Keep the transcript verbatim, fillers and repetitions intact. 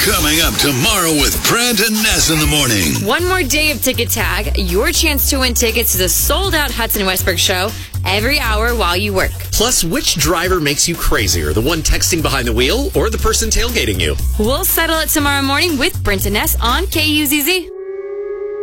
Coming up tomorrow with Brent and Ness in the morning. One more day of Ticket Tag. Your chance to win tickets to the sold-out Hudson Westbrook show every hour while you work. Plus, which driver makes you crazier? The one texting behind the wheel or the person tailgating you? We'll settle it tomorrow morning with Brent and Ness on K U Z Z.